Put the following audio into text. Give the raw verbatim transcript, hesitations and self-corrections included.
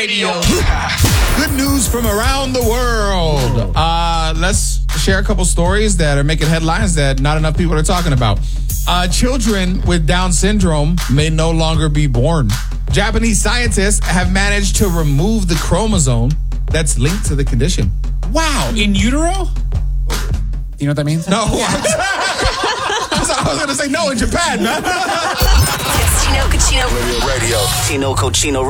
Radio. Good news from around the world. Uh, let's share a couple stories that are making headlines that not enough people are talking about. Uh, children with Down syndrome may no longer be born. Japanese scientists have managed to remove the chromosome that's linked to the condition. Wow. In utero? You know what that means? No. I was going to say no in Japan, man. It's Tino Cochino. Radio. Tino Cochino.